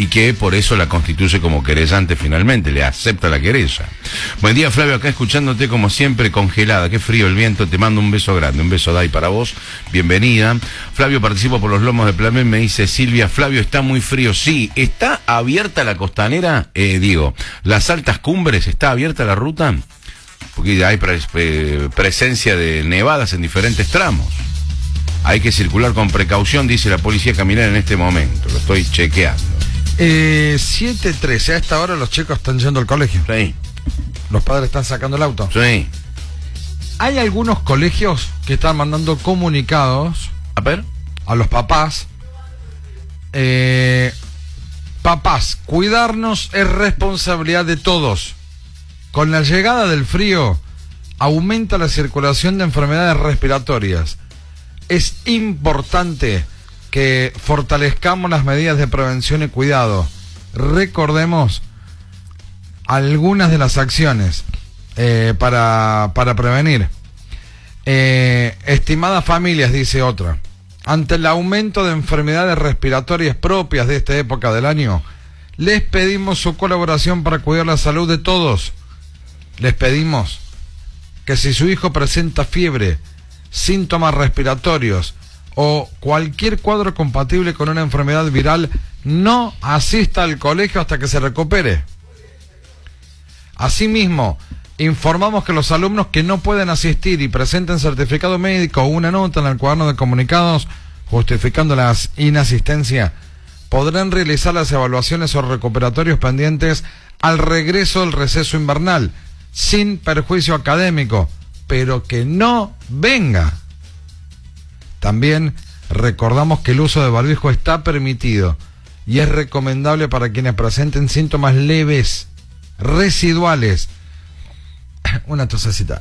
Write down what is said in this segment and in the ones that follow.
y que por eso la constituye como querellante finalmente, le acepta la querella. Buen día, Flavio, acá escuchándote como siempre, congelada, qué frío el viento, te mando un beso grande, un beso Dai para vos, bienvenida. Flavio, participo por los lomos de Plamén, me dice Silvia, Flavio, está muy frío, sí, ¿está abierta la costanera? Las altas cumbres, ¿está abierta la ruta? Porque hay presencia de nevadas en diferentes tramos. Hay que circular con precaución, dice la policía caminar en este momento, lo estoy chequeando. 7:13, a esta hora los chicos están yendo al colegio. Sí. Los padres están sacando el auto. Sí. Hay algunos colegios que están mandando comunicados A ver. a los papás. Papás, cuidarnos es responsabilidad de todos. Con la llegada del frío, aumenta la circulación de enfermedades respiratorias. Es importante que fortalezcamos las medidas de prevención y cuidado. Recordemos algunas de las acciones para prevenir. Estimadas familias, dice otra, ante el aumento de enfermedades respiratorias propias de esta época del año, les pedimos su colaboración para cuidar la salud de todos. Les pedimos que si su hijo presenta fiebre, síntomas respiratorios o cualquier cuadro compatible con una enfermedad viral, no asista al colegio hasta que se recupere. Asimismo, informamos que los alumnos que no pueden asistir y presenten certificado médico o una nota en el cuaderno de comunicados justificando la inasistencia, podrán realizar las evaluaciones o recuperatorios pendientes al regreso del receso invernal, sin perjuicio académico, pero que no venga. También recordamos que el uso de barbijo está permitido y es recomendable para quienes presenten síntomas leves, residuales. Una tosecita.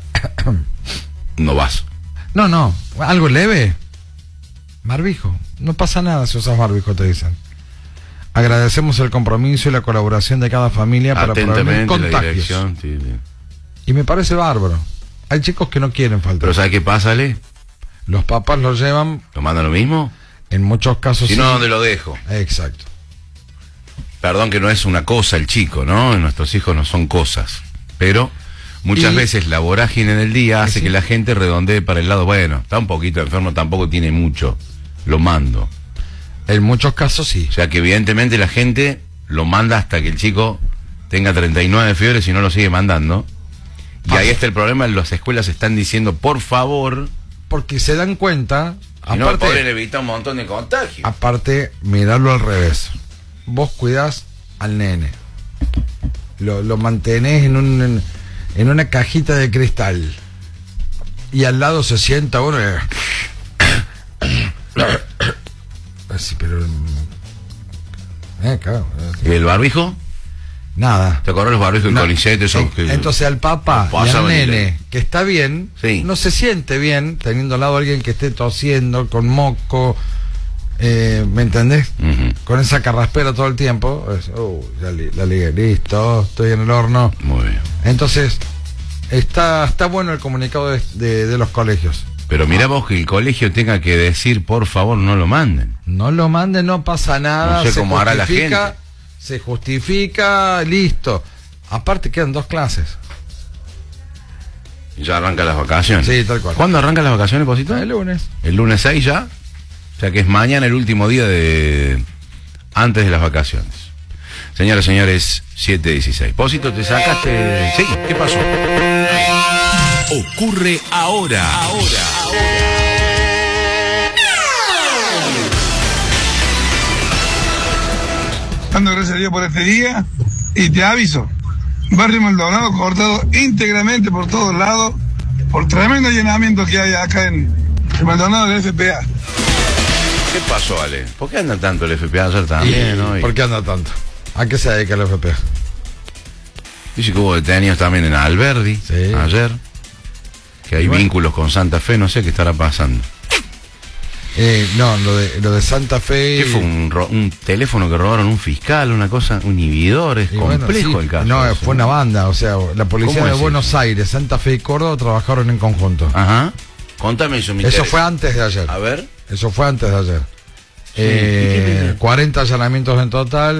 No vas. No, algo leve. Barbijo. No pasa nada si usas barbijo, te dicen. Agradecemos el compromiso y la colaboración de cada familia para prevenir contagios. Sí. Y me parece bárbaro. Hay chicos que no quieren faltar. Pero ¿sabes qué pasa, Ale? Los papás lo llevan. ¿Lo mandan lo mismo? En muchos casos si no, ¿dónde lo dejo? Exacto. Perdón que no es una cosa el chico, ¿no? Nuestros hijos no son cosas. Pero muchas veces la vorágine del día hace que la gente redondee para el lado, bueno, está un poquito enfermo, tampoco tiene mucho, lo mando. En muchos casos sí. O sea que evidentemente la gente lo manda hasta que el chico tenga 39 fiebres y no lo sigue mandando. Y ahí está el problema, las escuelas están diciendo, por favor... Porque se dan cuenta... Y no, pobre, le evita un montón de contagios. Aparte, mirarlo al revés. Vos cuidás al nene. Lo mantenés en una cajita de cristal. Y al lado se sienta uno... Así, pero... claro. ¿Y el barbijo? Nada. ¿Te acuerdas los barbijos y colisetes? Entonces al papá y al nene que está bien, sí, no se siente bien teniendo al lado a alguien que esté tosiendo, con moco, ¿me entendés? Con esa carraspera todo el tiempo. La ligué, listo, estoy en el horno. Muy bien. Entonces, está bueno el comunicado de los colegios. Pero mirá vos que el colegio tenga que decir, por favor, no lo manden. No lo manden, no pasa nada. No sé cómo hará la gente. Se justifica, listo. Aparte quedan 2 clases. Y ya arrancan las vacaciones. Sí, tal cual. ¿Cuándo arrancan las vacaciones, Posito? El lunes. El lunes 6 ya. O sea que es mañana el último día antes de las vacaciones. Señoras y señores, 7:16. Posito, ¿te sacaste? Sí, ¿qué pasó? Ocurre ahora. Dando gracias a Dios por este día y te aviso, Barrio Maldonado cortado íntegramente por todos lados por tremendo llenamiento que hay acá en Maldonado del FPA. ¿Qué pasó, Ale? ¿Por qué anda tanto el FPA ayer también? ¿No? ¿Por qué anda tanto? ¿A qué se dedica el FPA? Dice que hubo detenidos también en Alberdi ayer, que hay vínculos con Santa Fe, no sé qué estará pasando. No, lo de Santa Fe... ¿Qué fue? ¿Un teléfono que robaron un fiscal? ¿Una cosa? ¿Un inhibidor? Es complejo, sí, el caso. No, fue una banda, o sea, la policía de Buenos Aires, Santa Fe y Córdoba trabajaron en conjunto. Ajá. Contame eso, mi Eso fue antes de ayer. A ver. Eso fue antes de ayer. Sí, 40 allanamientos en total.